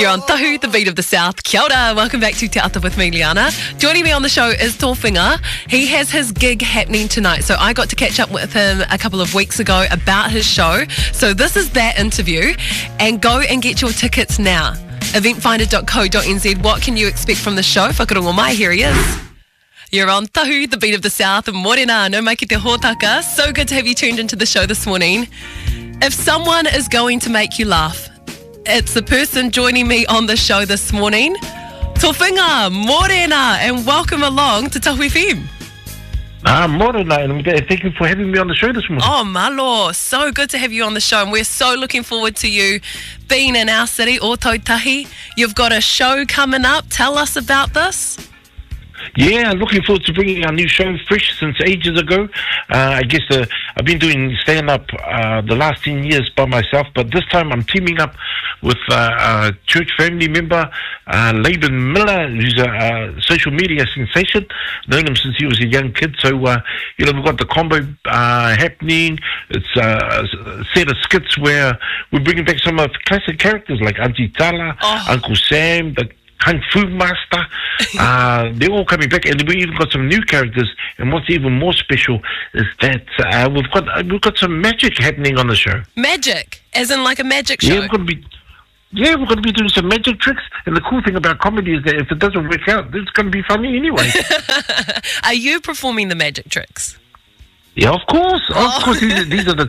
You're on Tahu, the beat of the South. Kia ora. Welcome back to Te Ata with me, Liana. Joining me on the show is Tōwhinga. He has his gig happening tonight. So I got to catch up with him a couple of weeks ago about his show. So this is that interview. And go and get your tickets now. Eventfinder.co.nz. What can you expect from the show? Whakarongo mai, here he is. You're on Tahu, the beat of the South. Morena, no mai ki te hōtaka. So good to have you tuned into the show this morning. If someone is going to make you laugh, it's the person joining me on the show this morning, Tōwhinga, morena, and welcome along to Tahu FM. Morena, and thank you for having me on the show this morning. Oh, malo, so good to have you on the show, and we're so looking forward to you being in our city, Ōtautahi. You've got a show coming up. Tell us about this. Yeah, looking forward to bringing our new show, fresh since ages ago. I guess I've been doing stand-up the last 10 years by myself, but this time I'm teaming up with a church family member, Laban Miller, who's a social media sensation. Known him since he was a young kid. So, we've got the combo happening. It's a set of skits where we're bringing back some of classic characters like Auntie Tala, Uncle Sam, the Kung Fu Master. They're all coming back, and we even got some new characters. And what's even more special is that we've got some magic happening on the show. Magic, as in like a magic show. Yeah, we're going to be doing some magic tricks. And the cool thing about comedy is that if it doesn't work out, it's going to be funny anyway. Are you performing the magic tricks? Yeah, of course. Of course, these are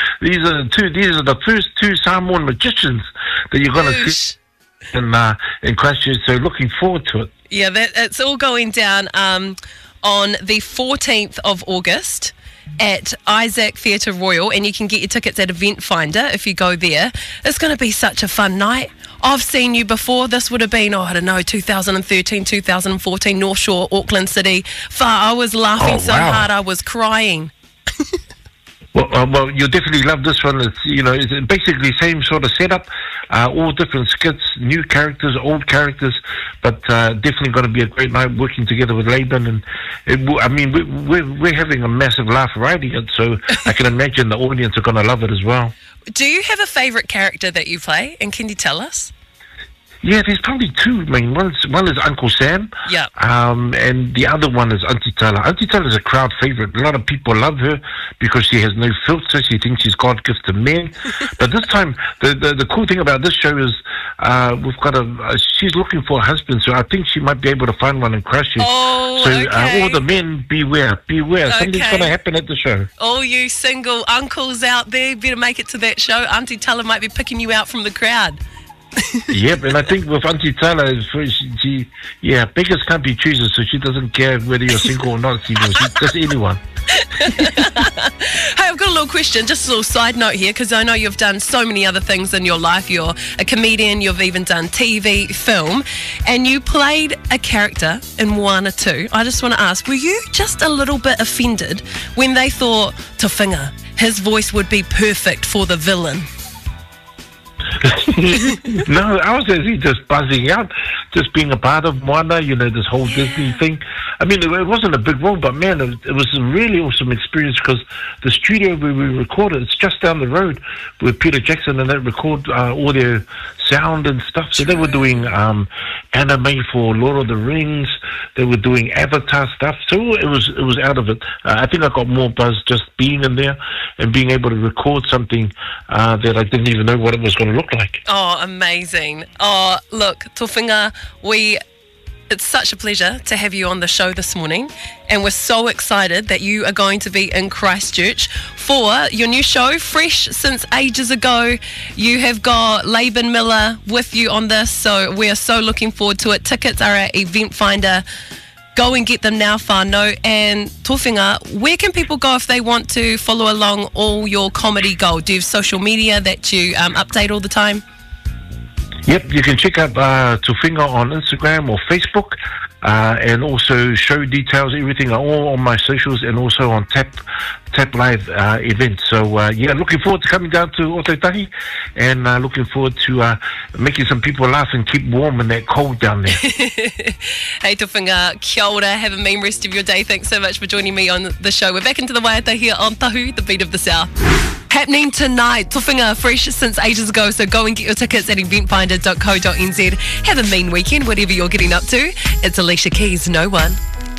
the first two Samoan magicians that you're going to see in Christchurch, so looking forward to it. Yeah, it's all going down on the 14th of August at Isaac Theatre Royal, and you can get your tickets at Event Finder if you go there. It's going to be such a fun night. I've seen you before. This would have been, 2013, 2014, North Shore, Auckland City. I was laughing so hard I was crying. Well, you'll definitely love this one. It's basically same sort of setup, all different skits, new characters, old characters, but definitely going to be a great night working together with Laban. And we're having a massive laugh writing it, so I can imagine the audience are going to love it as well. Do you have a favourite character that you play, and can you tell us? Yeah, there's probably two. I mean, one is Uncle Sam. Yeah. And the other one is Auntie Tala. Auntie Tala is a crowd favourite. A lot of people love her because she has no filter. She thinks she's God gift to men. But this time, the cool thing about this show is we've got she's looking for a husband, so I think she might be able to find one in Christchurch. Okay. All the men, beware. Okay. Something's going to happen at the show. All you single uncles out there, better make it to that show. Auntie Tala might be picking you out from the crowd. Yep, and I think with Auntie Tala, beggars can't be choosers, so she doesn't care whether you're single or not. She's just anyone. Hey, I've got a little question, just a little side note here, because I know you've done so many other things in your life. You're a comedian, you've even done TV, film, and you played a character in Moana 2. I just want to ask, were you just a little bit offended when they thought Tōwhinga, his voice would be perfect for the villain? No, I was actually just buzzing out, just being a part of Moana, this whole Disney thing. I mean, it wasn't a big role, but man, it was a really awesome experience because the studio where we recorded, it's just down the road with Peter Jackson, and they record all their sound and stuff. So they were doing anime for Lord of the Rings. They were doing Avatar stuff. So it was out of it. I think I got more buzz just being in there and being able to record something that I didn't even know what it was going to look like. Oh, amazing. Oh, look, Tōwhinga, it's such a pleasure to have you on the show this morning, and we're so excited that you are going to be in Christchurch for your new show, fresh since ages ago. You have got Laban Miller with you on this, so we are so looking forward to it. Tickets are at Event Finder. Go and get them now, whānau. And Tōwhinga, where can people go if they want to follow along all your comedy gold? Do you have social media that you update all the time? Yep, you can check out Tōwhinga on Instagram or Facebook, and also show details, everything are all on my socials and also on Tap Live events. So, looking forward to coming down to Ōtautahi and looking forward to making some people laugh and keep warm in that cold down there. Hey, Tōwhinga, kia ora, have a mean rest of your day. Thanks so much for joining me on the show. We're back into the waiata here on Tahu, the beat of the South. Happening tonight, Tofinga, fresh since ages ago, so go and get your tickets at eventfinder.co.nz. Have a mean weekend, whatever you're getting up to. It's Alicia Keys, No One.